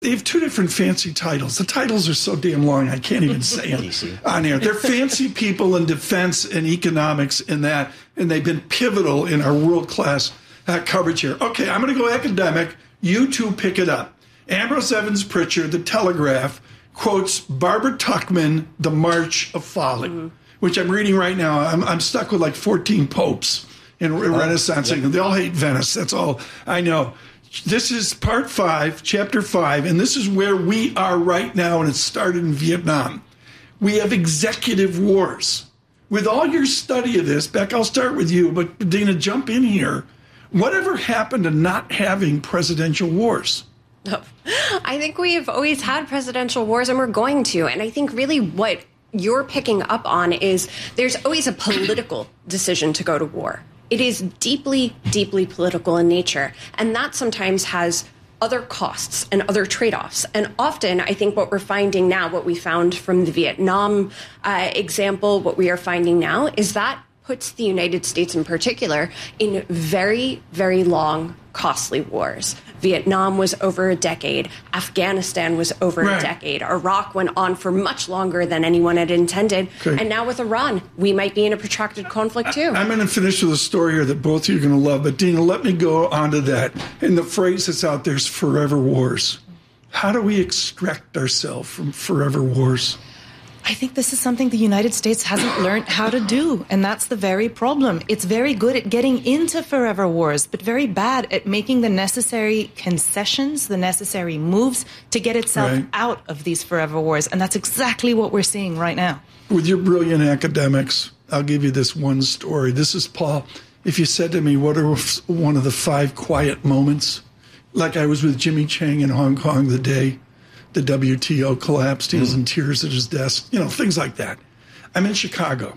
They have two different fancy titles. The titles are so damn long, I can't even say it on air. They're fancy people in defense and economics in that, and they've been pivotal in our world-class coverage here. Okay, I'm going to go academic. You two pick it up. Ambrose Evans Pritchard, The Telegraph, quotes Barbara Tuchman, The March of Folly, which I'm reading right now. I'm stuck with like 14 popes in Renaissance England. They all hate Venice. That's all I know. This is part 5, chapter 5, and this is where we are right now, and it started in Vietnam. We have executive wars. With all your study of this, Beck, I'll start with you, but Dina, jump in here. Whatever happened to not having presidential wars? Oh, I think we've always had presidential wars, and we're going to. And I think really what you're picking up on is there's always a political decision to go to war. It is deeply, deeply political in nature. And that sometimes has other costs and other trade-offs. And often, I think what we're finding now, what we found from the Vietnam example, what we are finding now is that puts the United States in particular in very, very long, costly wars. Vietnam was over a decade. Afghanistan was over a decade. Iraq went on for much longer than anyone had intended. Okay. And now with Iran, we might be in a protracted conflict too. I'm going to finish with a story here that both of you are going to love. But Dina, let me go on to that. And the phrase that's out there is forever wars. How do we extract ourselves from forever wars? I think this is something the United States hasn't learned how to do, and that's the very problem. It's very good at getting into forever wars, but very bad at making the necessary concessions, the necessary moves to get itself out of these forever wars, and that's exactly what we're seeing right now. With your brilliant academics, I'll give you this one story. This is Paul. If you said to me, what are one of the 5 quiet moments? Like I was with Jimmy Chang in Hong Kong the day the WTO collapsed. He was in tears at his desk, things like that. I'm in Chicago.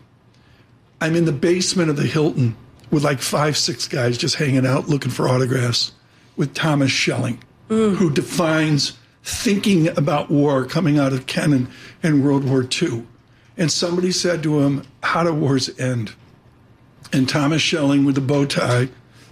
I'm in the basement of the Hilton with like 5, 6 guys just hanging out looking for autographs with Thomas Schelling, who defines thinking about war coming out of Kennan in World War II. And somebody said to him, how do wars end? And Thomas Schelling with a bow tie,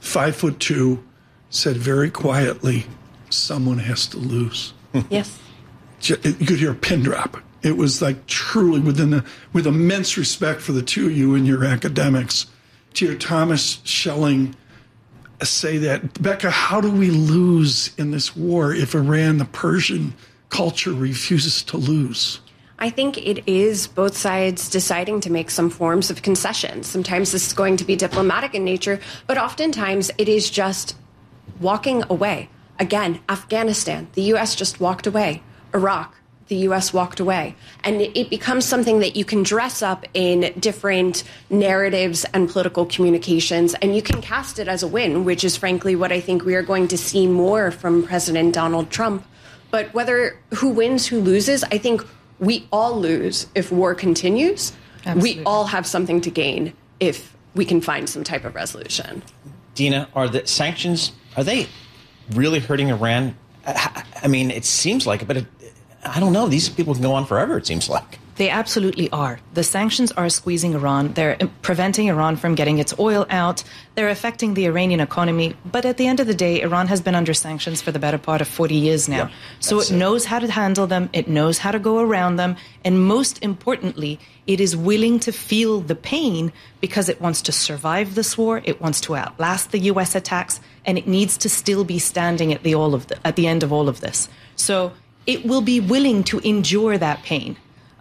5'2", said very quietly, someone has to lose. Yes. You could hear a pin drop. It was like truly with immense respect for the two of you and your academics, to hear Thomas Schelling say that. Becca, how do we lose in this war if Iran, the Persian culture, refuses to lose? I think it is both sides deciding to make some forms of concessions. Sometimes this is going to be diplomatic in nature, but oftentimes it is just walking away. Again, Afghanistan, the U.S. just walked away. Iraq, the U.S. walked away. And it becomes something that you can dress up in different narratives and political communications, and you can cast it as a win, which is frankly what I think we are going to see more from President Donald Trump. But whether who wins, who loses, I think we all lose if war continues. Absolutely. We all have something to gain if we can find some type of resolution. Dina, are the sanctions, are they really hurting Iran? I mean, it seems like it, but I don't know. These people can go on forever, it seems like. They absolutely are. The sanctions are squeezing Iran. They're preventing Iran from getting its oil out. They're affecting the Iranian economy. But at the end of the day, Iran has been under sanctions for the better part of 40 years now. So it knows how to handle them. It knows how to go around them. And most importantly, it is willing to feel the pain because it wants to survive this war. It wants to outlast the U.S. attacks. And it needs to still be standing at the end of all of this. So it will be willing to endure that pain.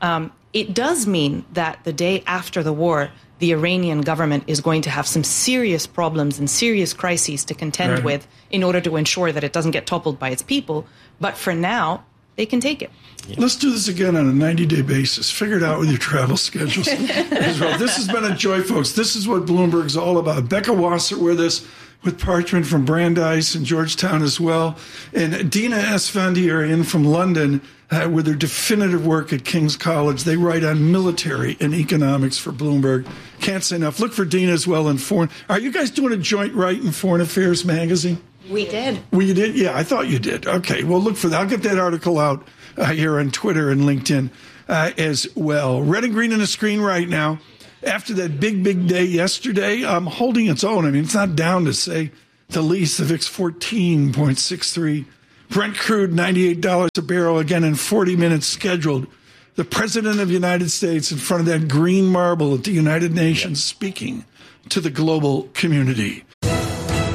It does mean that the day after the war, the Iranian government is going to have some serious problems and serious crises to contend with in order to ensure that it doesn't get toppled by its people. But for now, they can take it. Yeah. Let's do this again on a 90-day basis. Figure it out with your travel schedules as well. This has been a joy, folks. This is what Bloomberg's all about. Becca Wasser with us, with Parchment from Brandeis and Georgetown as well. And Dina Esfandiari from London with their definitive work at King's College. They write on military and economics for Bloomberg. Can't say enough. Look for Dina as well in foreign. Are you guys doing a joint write in Foreign Affairs magazine? We did. Well, you did? Yeah, I thought you did. Okay, well, look for that. I'll get that article out here on Twitter and LinkedIn as well. Red and green on the screen right now. After that big day yesterday, holding its own. I mean, it's not down to say the least. The VIX 14.63 Brent crude, $98 a barrel, again in 40 minutes scheduled. The President of the United States in front of that green marble at the United Nations speaking to the global community.